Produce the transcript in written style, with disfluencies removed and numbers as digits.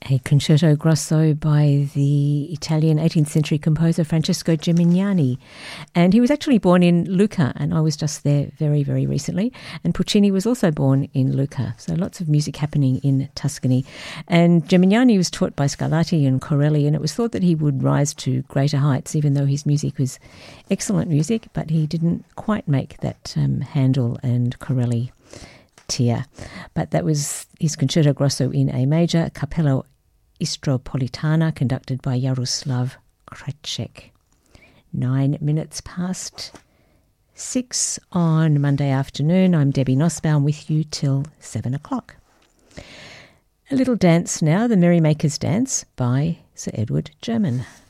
A concerto grosso by the Italian 18th century composer Francesco Gimignani. And he was actually born in Lucca, and I was just there very, very recently. And Puccini was also born in Lucca, so lots of music happening in Tuscany. And Gimignani was taught by Scarlatti and Corelli, and it was thought that he would rise to greater heights, even though his music was excellent music, but he didn't quite make that Handel and Corelli tier. But that was his concerto grosso in A major, Cappello Istropolitana, conducted by Jaroslav Krecek. 9 minutes past 6 on Monday afternoon. I'm Debbie Nussbaum with you till 7 o'clock. A little dance now, the Merrymaker's Dance by Sir Edward German.